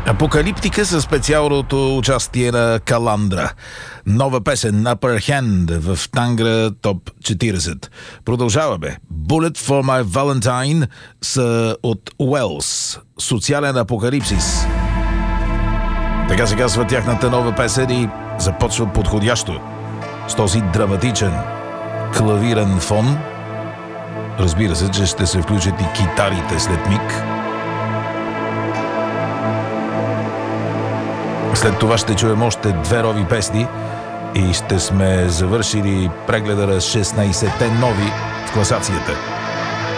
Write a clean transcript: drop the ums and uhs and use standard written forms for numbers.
Апокалиптика със специалното участие на Каландра. Нова песен Upper Hand в Тангра Топ 40. Продължаваме. Bullet for my Valentine са от Уелс. Социален апокалипсис. Така се казва тяхната нова песен и започва подходящо с този драматичен клавирен фон. Разбира се, че ще се включат и китарите след миг. След това ще чуем още две нови песни и ще сме завършили прегледа на 16-те нови в класацията.